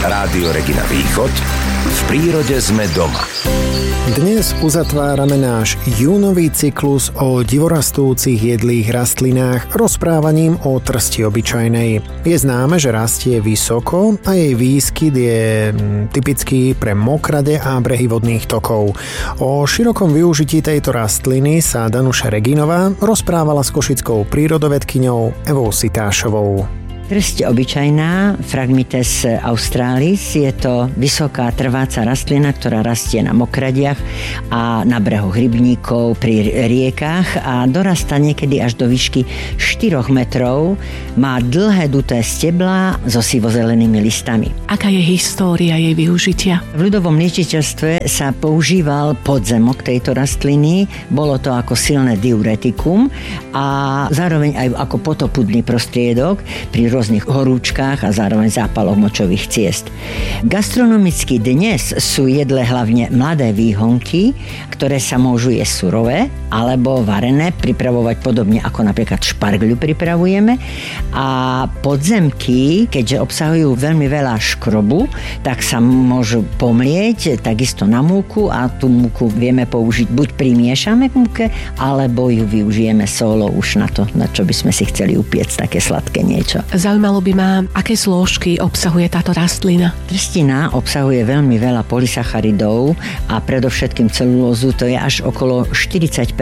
Rádio Regina Východ. V prírode sme doma. Dnes uzatvárame náš júnový cyklus o divorastúcich jedlých rastlinách rozprávaním o trsti obyčajnej. Je známe, že rastie vysoko a jej výskyt je typický pre mokrade a brehy vodných tokov. O širokom využití tejto rastliny sa Danuša Reginová rozprávala s košickou prírodovedkyňou Evou Sitášovou. Trsť obyčajná, Phragmites australis, je to vysoká trváca rastlina, ktorá rastie na mokradiach a na brehoch rybníkov, pri riekach a dorastá niekedy až do výšky 4 metrov. Má dlhé duté steblá so sivozelenými listami. Aká je história jej využitia? V ľudovom liečiteľstve sa používal podzemok tejto rastliny. Bolo to ako silné diuretikum a zároveň aj ako potopudný prostriedok pri rôznych horúčkách a zároveň zápaloch močových ciest. Gastronomicky dnes sú jedle hlavne mladé výhonky, ktoré sa môžu jesť surové alebo varené, pripravovať podobne ako napríklad špargľu pripravujeme. A podzemky, keďže obsahujú veľmi veľa škrobu, tak sa môžu pomlieť takisto na múku a tú múku vieme použiť buď primiešame k múke, alebo ju využijeme solo už na to, na čo by sme si chceli upiecť také sladké niečo. Zaujímalo by ma, aké zložky obsahuje táto rastlina? Trstina obsahuje veľmi veľa polysacharidov a predovšetkým celulózu, to je až okolo 40%.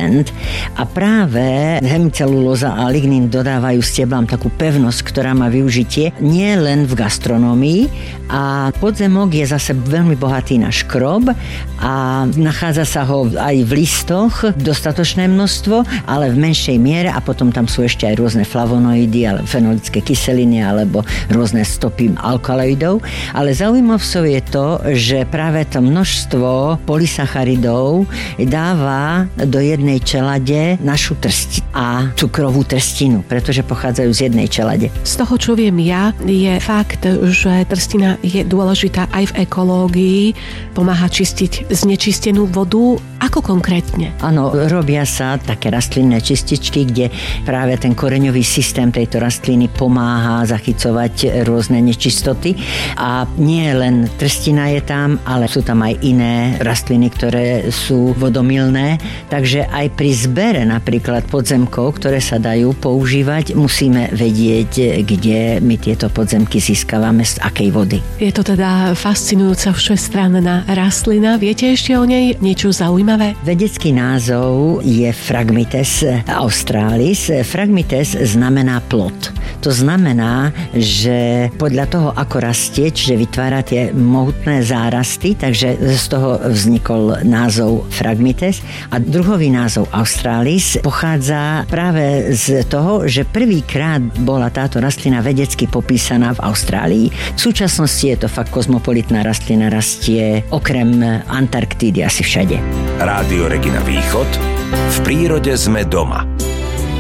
A práve hemicelulóza a lignín dodávajú steblám takú pevnosť, ktorá má využitie nie len v gastronómii, a podzemok je zase veľmi bohatý na škrob a nachádza sa ho aj v listoch dostatočné množstvo, ale v menšej miere, a potom tam sú ešte aj rôzne flavonoidy, ale fenolické kyseliny alebo rôzne stopy alkaloidov. Ale zaujímavosťou je to, že práve to množstvo polysacharidov dáva do jednej čelade našu trsť a cukrovú trstinu, pretože pochádzajú z jednej čelade. Z toho, čo viem ja, je fakt, že trstina je dôležitá aj v ekológii, pomáha čistiť znečistenú vodu. Ako konkrétne? Áno, robia sa také rastlinné čističky, kde práve ten koreňový systém tejto rastliny pomáha zachycovať rôzne nečistoty. A nie len trstina je tam, ale sú tam aj iné rastliny, ktoré sú vodomilné. Takže aj pri zbere napríklad podzemkov, ktoré sa dajú používať, musíme vedieť, kde my tieto podzemky získavame, z akej vody. Je to teda fascinujúca všestranná rastlina. Viete ešte o nej niečo zaujímavé? Vedecký názov je Phragmites australis. Phragmites znamená plod. To znamená, že podľa toho, ako rastie, čiže vytvára tie mohutné zárasty, takže z toho vznikol názov Phragmites. A druhový názov australis pochádza práve z toho, že prvýkrát bola táto rastlina vedecky popísaná v Austrálii. V súčasnosti je to fakt kozmopolitná rastlina, rastie okrem Antarktídy asi všade. Rádio Regina Východ. V prírode sme doma.